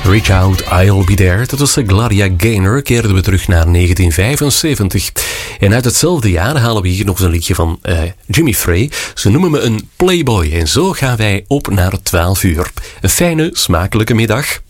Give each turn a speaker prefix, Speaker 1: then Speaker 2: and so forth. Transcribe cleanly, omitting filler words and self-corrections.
Speaker 1: Reach Out, I'll Be There. Dat was Gloria Gaynor. Keerden we terug naar 1975. En uit hetzelfde jaar halen we hier nog eens een liedje van Jimmy Frey. Ze noemen me een playboy. En zo gaan wij op naar 12 uur. Een fijne, smakelijke middag.